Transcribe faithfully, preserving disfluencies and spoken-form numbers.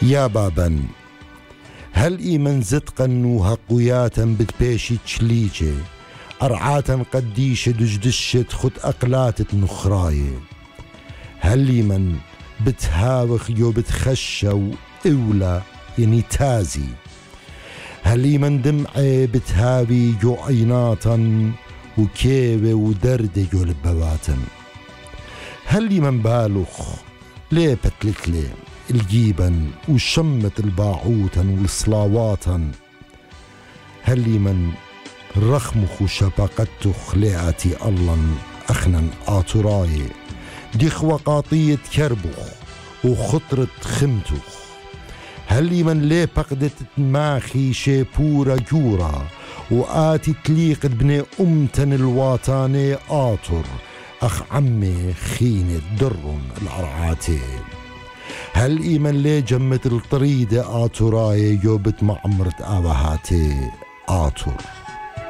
يا بابا هل إيمن زدقن وهقوياتا بتبيشي تشليجي أرعاتا قديشة دجدشت خد أقلاتت نخراية هل إيمن بتهاوخ يو بتخشى وإولا يعني تازي هل إيمن دمعي بتهاوي يو عيناتا وكيبة ودردة يو لبواتا هل إيمن بالخ ليه بتلتلي الجيبا وشمت الباعوتا والصلاواتا هل من رخمخ وشبقته خليعتي الله أخنا آتراي ديخ وقاطية كربخ وخطرة خمتخ هل من ليه بقدت ماخي شيبورة جورة وآتي تليق بني أمتن الواتاني آطر أخ عمي خينة درن الأرعاتي هل إيمن ليه جمت الطريدة آتراي يوبت معمرة آوهاتي آتر